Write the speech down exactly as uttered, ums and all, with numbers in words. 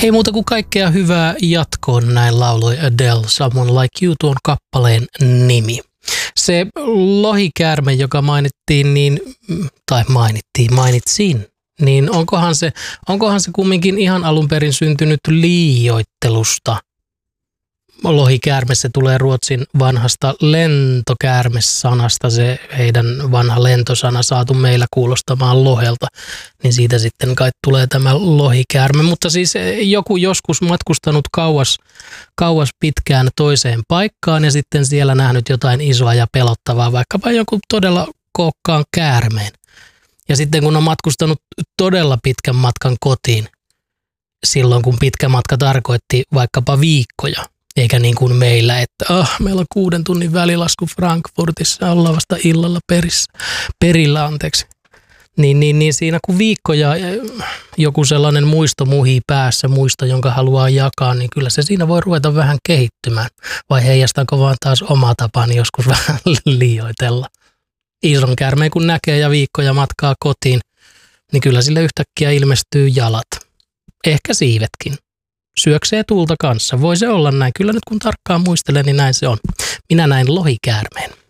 Ei muuta kuin kaikkea hyvää jatkoon, näin lauloi Adele, Someone Like You, tuon kappaleen nimi. Se lohikäärme, joka mainittiin, niin, tai mainittiin, mainitsin, niin onkohan se, onkohan se kumminkin ihan alun perin syntynyt liioittelusta? Lohikäärme, se tulee ruotsin vanhasta lentokäärme-sanasta, se heidän vanha lentosana saatu meillä kuulostamaan lohelta, niin siitä sitten kai tulee tämä lohikäärme. Mutta siis joku joskus matkustanut kauas, kauas pitkään toiseen paikkaan ja sitten siellä nähnyt jotain isoa ja pelottavaa, vaikkapa joku todella kookkaan käärmeen. Ja sitten kun on matkustanut todella pitkän matkan kotiin, silloin kun pitkä matka tarkoitti vaikkapa viikkoja, eikä niin kuin meillä, että oh, meillä on kuuden tunnin välilasku Frankfurtissa, ollaan vasta illalla perissä, perillä, anteeksi. Niin, niin, niin siinä kun viikkoja joku sellainen muisto muhii päässä, muisto, jonka haluaa jakaa, niin kyllä se siinä voi ruveta vähän kehittymään. Vai heijastanko vaan taas oma tapani joskus vähän liioitella. Ison käärmeen kun näkee ja viikkoja matkaa kotiin, niin kyllä sille yhtäkkiä ilmestyy jalat. Ehkä siivetkin. Syöksee tulta kanssa. Voi se olla näin. Kyllä nyt kun tarkkaan muistelen, niin näin se on. Minä näin lohikäärmeen.